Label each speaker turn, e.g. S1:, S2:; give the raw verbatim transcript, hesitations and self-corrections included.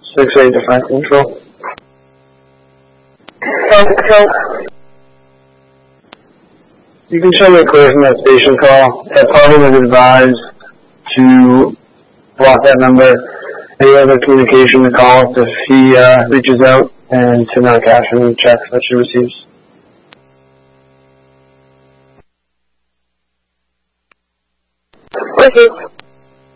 S1: six eight Defense Control.
S2: Defense Control.
S1: You can show me a clear from that station call. That party was advised to block that number. Any other communication to call if he uh, reaches out, and to not cash any checks that she receives.
S2: Received.